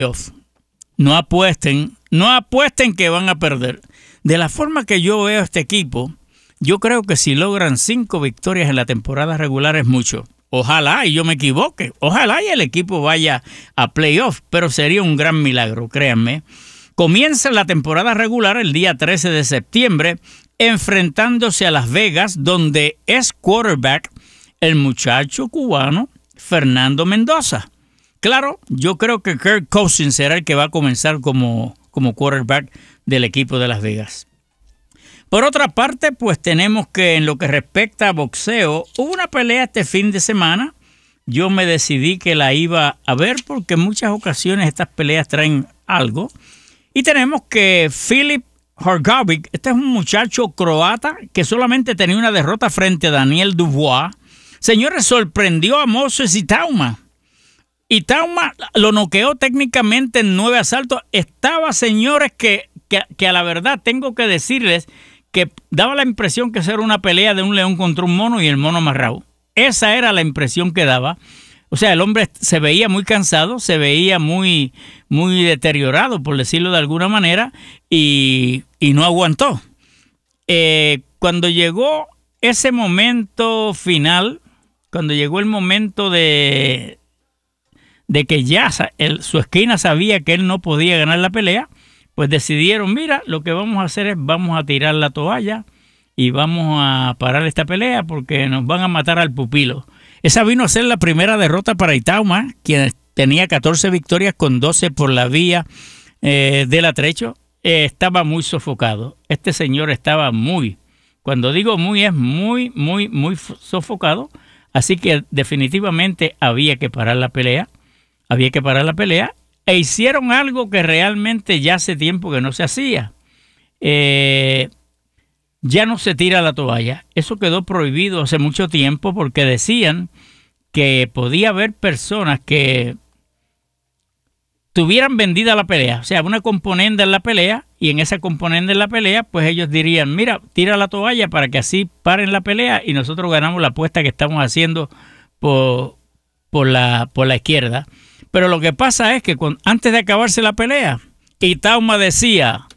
No apuesten que van a perder. De la forma que yo veo este equipo, yo creo que si logran 5 victorias en la temporada regular es mucho. Ojalá y yo me equivoque. Ojalá y el equipo vaya a playoff, pero sería un gran milagro, créanme. Comienza la temporada regular el día 13 de septiembre, enfrentándose a Las Vegas, donde es quarterback el muchacho cubano Fernando Mendoza. Claro, yo creo que Kirk Cousins será el que va a comenzar como quarterback del equipo de Las Vegas. Por otra parte, pues tenemos que en lo que respecta a boxeo, hubo una pelea este fin de semana. Yo me decidí que la iba a ver porque en muchas ocasiones estas peleas traen algo. Y tenemos que Filip Hrgović, este es un muchacho croata que solamente tenía una derrota frente a Daniel Dubois. Señores, sorprendió a Moses Itauma. Itauma lo noqueó técnicamente en 9 asaltos. Estaba, señores, que a la verdad tengo que decirles que daba la impresión que esa era una pelea de un león contra un mono y el mono amarrado. Esa era la impresión que daba. O sea, el hombre se veía muy cansado, se veía muy, muy deteriorado, por decirlo de alguna manera, y no aguantó. Cuando llegó ese momento final, cuando llegó el momento de que ya su esquina sabía que él no podía ganar la pelea, pues decidieron, mira, lo que vamos a hacer es vamos a tirar la toalla y vamos a parar esta pelea porque nos van a matar al pupilo. Esa vino a ser la primera derrota para Itauma, quien tenía 14 victorias con 12 por la vía del atrecho. Estaba muy sofocado. Este señor estaba cuando digo muy, es muy, muy, muy sofocado. Así que definitivamente había que parar la pelea. E hicieron algo que realmente ya hace tiempo que no se hacía. Ya no se tira la toalla. Eso quedó prohibido hace mucho tiempo porque decían que podía haber personas que tuvieran vendida la pelea. O sea, una componente en la pelea, y en esa componente en la pelea, pues ellos dirían, mira, tira la toalla para que así paren la pelea y nosotros ganamos la apuesta que estamos haciendo por la izquierda. Pero lo que pasa es que antes de acabarse la pelea, Itauma decía,